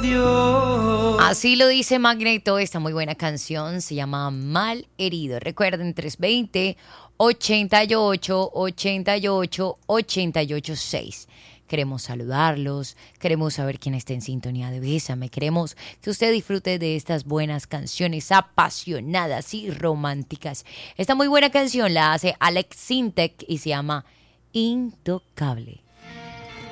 adiós. Así lo dice Magneto, esta muy buena canción se llama Mal Herido. Recuerden 320-88-88-88-6. Queremos saludarlos, queremos saber quién está en sintonía de Bésame, queremos que usted disfrute de estas buenas canciones apasionadas y románticas. Esta muy buena canción la hace Alex Sintek y se llama Intocable.